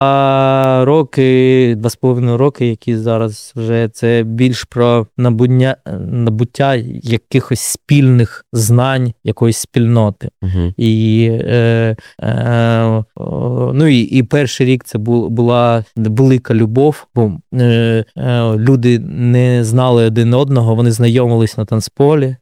роки, 2,5 роки, які зараз вже, це більш про набуття якихось спільних знань, якоїсь спільноти. І перший рік це була велика любов, бо люди не знали один одного, вони знайомились на танцполі,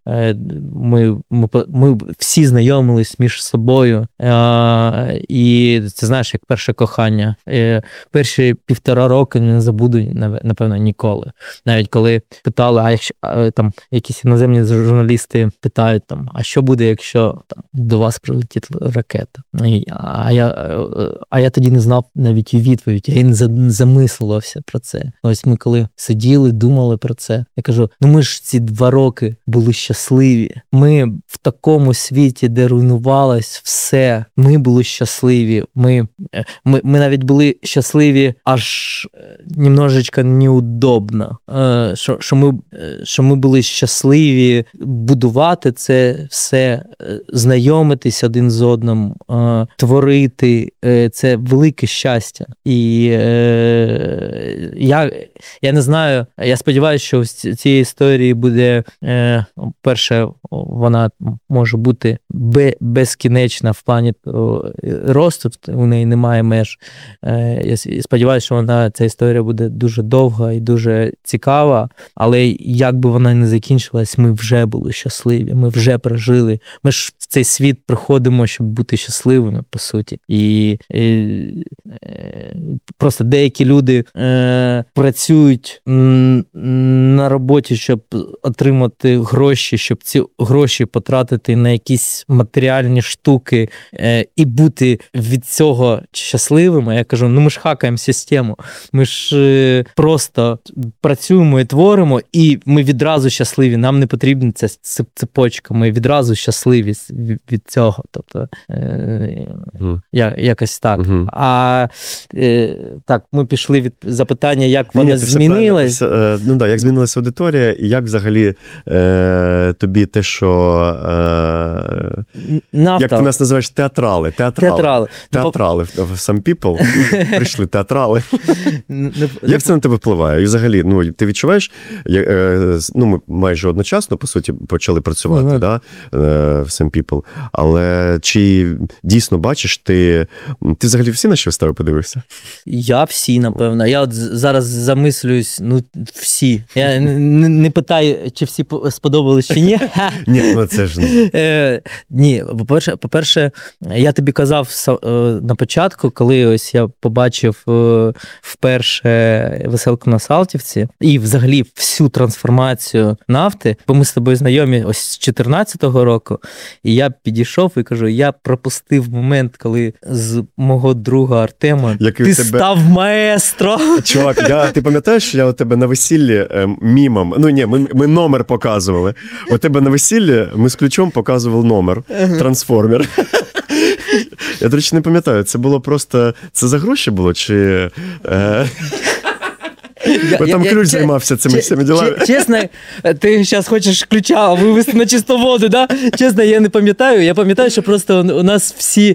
ми всі знайомились між собою, і це, знаєш, як перше кохання. Перші 1,5 роки не забуду, напевно, ніколи. Навіть коли питали, а якщо там якісь іноземні журналісти питають, там, а що буде, якщо там до вас прилетить ракета? А я тоді не знав навіть і відповідь, я не замислювався про це. Ось ми коли сиділи, думали про це, я кажу, ми ж ці 2 роки були щасливі. Ми в такому світі, де руйнувалось все, ми були щасливі. Ми навіть були щасливі аж немножечко неудобно. Що ми були щасливі будувати це все, знайомитись один з одним, творити. Це велике щастя. І я не знаю, я сподіваюся, що в цій історії буде, перше, вона може бути безкінечна в плані росту, у неї немає меж. Я сподіваюся, що ця історія буде дуже довга і дуже цікава, але як би вона не закінчилась, ми вже були щасливі, ми вже прожили. Ми ж в цей світ приходимо, щоб бути щасливими, по суті. І просто деякі люди працюють на роботі, щоб отримати гроші, щоб ці гроші потратити на якісь матеріальні штуки і бути від цього щасливими. Я кажу, ми ж хакаємо систему, ми ж просто працюємо і творимо, і ми відразу щасливі, нам не потрібна ця цепочка, ми відразу щасливі від цього. Тобто, якось так. Так, ми пішли від запитання, як вона змінилась. Як змінилася аудиторія, і як взагалі тобі те, що як ти нас називаєш, театрали. Театрали. Some people прийшли театрали. Як це на тебе впливає? І взагалі, ти відчуваєш, ми майже одночасно, по суті, почали працювати, да, в Some people, але чи дійсно бачиш, ти взагалі всі наші вистави подивився? Я всі, напевно. Я от зараз замислююсь, всі. Я не питаю, чи всі сподобались, чи ні. Ні, це ж не. Ні, по-перше, я тобі казав на початку, коли ось я побачив вперше «Веселку на Салтівці» і взагалі всю трансформацію нафти, бо ми з тобою знайомі ось з 2014 року, і я підійшов і кажу, я пропустив момент, коли з мого друга Артема став маестро. Чувак, ти пам'ятаєш, я у тебе на весіллі мімом, ми номер показували. У тебе на весіллі ми з ключом показували номер, трансформер. Я, до речі, не пам'ятаю, це було просто, це за гроші було, чи... Бо там ключ займався цими всіми ділами. Чесно, ти зараз хочеш ключа вивести на чисту воду, да? Чесно, я не пам'ятаю. Я пам'ятаю, що просто у нас всі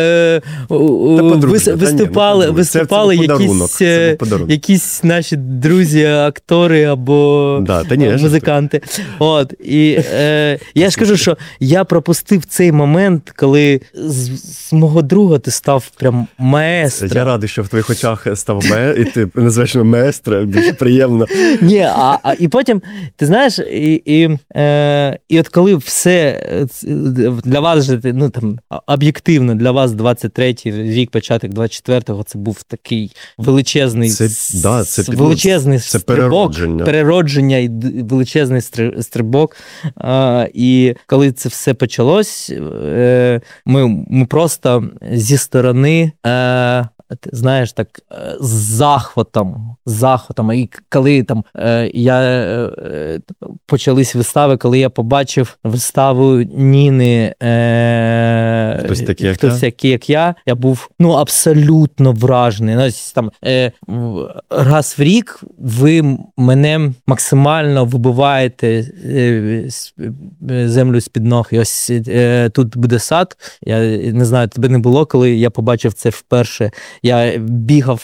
виступали якісь наші друзі, актори або музиканти. І я ж кажу, що я пропустив цей момент, коли з мого друга ти став прям маестро. Я радий, що в твоїх очах став маестро, і ти називаєш мене маестро. Дуже приємно. Ні, і потім, ти знаєш, і от коли все для вас, об'єктивно, для вас 23-й рік, початок 24-го, це був такий величезний переродження і величезний стрибок. І коли це все почалось, ми просто зі сторони, знаєш, так, з захватом. І коли там почались вистави, коли я побачив виставу Ніни «Хтось такий, як я», я був, абсолютно вражений. Там, раз в рік ви мене максимально вибиваєте землю з-під ног. І ось тут буде сад. Я не знаю, тебе не було, коли я побачив це вперше. Я бігав